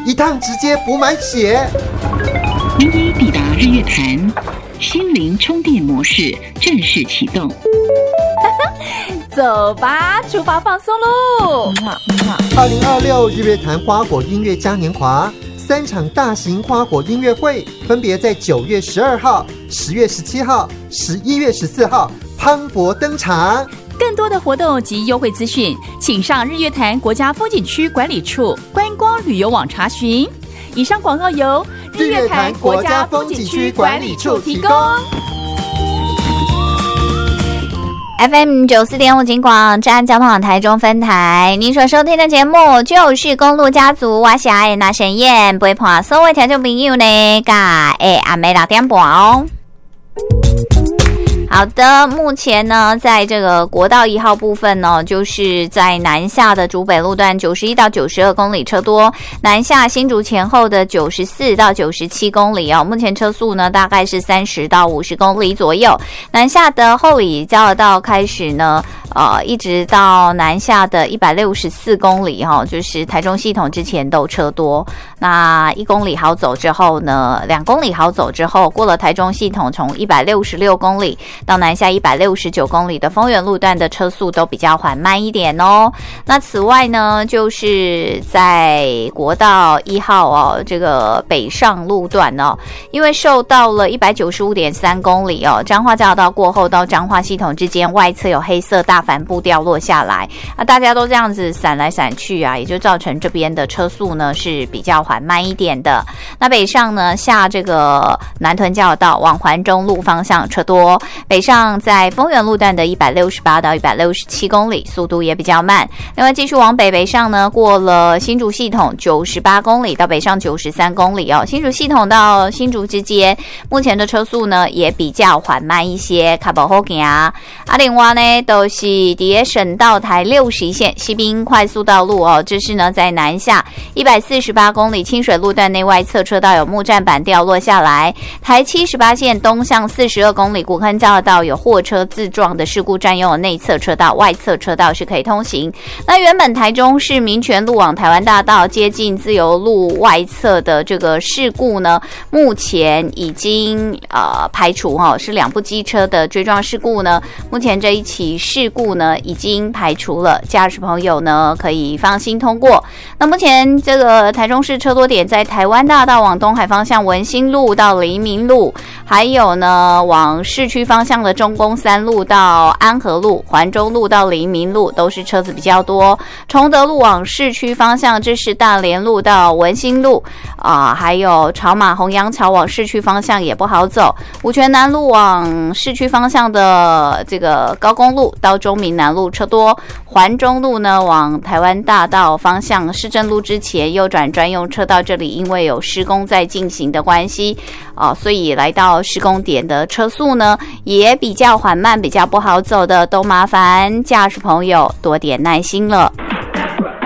一趟直接补满血。 您已抵达日月潭，心灵充电模式正式启动。 走吧，出发放松喽 ！2026日月潭花火音乐嘉年华3场大型花火音乐会，分别在9月12号、10月17号、11月14号磅礴登场。 更多的活动及优惠资讯，请上日月潭国家风景区管理处观光旅游网查询。以上广告由日月潭国家风景区管理处提供。 FM 94.5警广治安交通网台中分台，您所收听的节目就是公路家族，我是爱那沈燕，陪伴所有听众朋友呢，甲暗暝6点半哦。好的，目前呢，在这个国道1号部分呢，就是在南下的竹北路段91到92公里车多，南下新竹前后的94到97公里哦，目前车速呢大概是30到50公里左右。南下的后里交流道开始呢，一直到南下的164公里哈，就是台中系统之前都车多。那1公里好走之后呢，2公里好走之后，过了台中系统，从166公里到南下169公里的丰原路段的车速都比较缓慢一点哦。那此外呢，就是在国道1号哦，这个北上路段哦，因为受到了195.3公里哦，彰化交流道过后到彰化系统之间外侧有黑色大帆布掉落下来，大家都这样子闪来闪去啊，也就造成这边的车速呢是比较缓慢一点的。那北上呢，下这个南屯交流道往环中路方向车多，北上在丰原路段的168到167公里，速度也比较慢。另外继续往北上呢，过了新竹系统98公里到北上93公里哦，新竹系统到新竹之间，目前的车速呢也比较缓慢一些，较不好行啊。另外呢，都是在省道台61线西滨快速道路哦，这是呢在南下148公里清水路段内外侧车道有木栈板掉落下来，台78线东向42公里古坑交流道有货车自撞的事故，占用了内侧车道，外侧车道是可以通行。那原本台中市民权路往台湾大道接近自由路外侧的这个事故呢，目前已经排除是2部机车的追撞事故呢，目前这一起事故呢已经排除了，驾驶朋友呢可以放心通过。那目前这个台中市车多点在台湾大道往东海方向文心路到黎明路，还有呢往市区方向的中宫3路到安和路、环中路到黎明路都是车子比较多。崇德路往市区方向，这是大连路到文心路还有朝马洪阳桥往市区方向也不好走。五权南路往市区方向的这个高公路到中民南路车多。环中路呢往台湾大道方向市政路之前右转专用车道，这里因为有施工在进行的关系所以来到施工点的车速呢也比较缓慢，比较不好走的，都麻烦驾驶朋友多点耐心了。